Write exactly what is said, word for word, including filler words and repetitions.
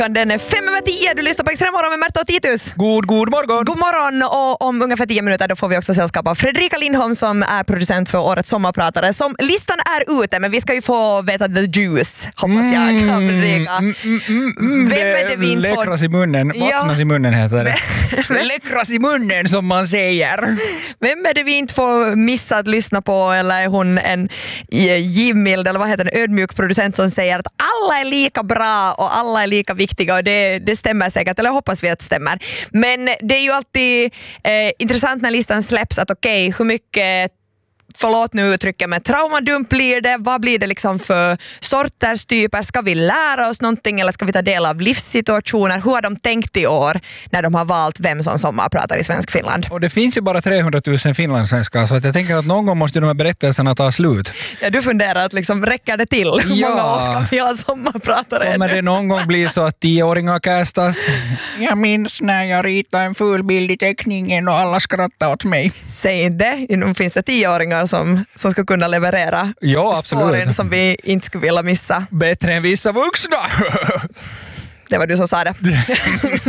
Klockan den är fem över tio. Du lyssnar på Extremmorgon med Märta och Titus. God, god morgon. God morgon, och om ungefär tio minuter då får vi också sällskap av Fredrika Lindholm som är producent för årets sommarpratare. Som listan är ute, men vi ska ju få veta the juice, hoppas jag. Mm, Fredrika. Mm, mm, mm, mm, Vem är det vi inte får... Läckras i munnen. Vattnas Ja. i munnen heter det. Läckras i munnen som man säger. Vem är det vi inte får missa att lyssna på, eller är hon en givmild eller vad heter det, ödmjuk producent som säger att alla är lika bra och alla är lika viktiga, och det, det stämmer säkert, eller hoppas vi att det stämmer. Men det är ju alltid eh, intressant när listan släpps att okej, okay, hur mycket, förlåt nu uttrycket, men traumadump blir det? Vad blir det liksom för sorters, typer? Ska vi lära oss någonting eller ska vi ta del av livssituationer? Hur har de tänkt i år när de har valt vem som sommarpratar i Svensk Finland? Och det finns ju bara trehundratusen finlandssvenskar, så att jag tänker att någon gång måste de här berättelserna ta slut. Ja, du funderar att liksom, räcker det till? Hur Ja. många år kan vi ha sommarpratare? Kommer det någon gång bli så att tioåringar kastas? Jag minns när jag ritade en full bild i teckningen och alla skrattade åt mig. Säg inte, nu finns det tioåringar som, som ska kunna leverera Ja, absolut. storyn som vi inte skulle vilja missa. Bättre än vissa vuxna. Det var du som sa det.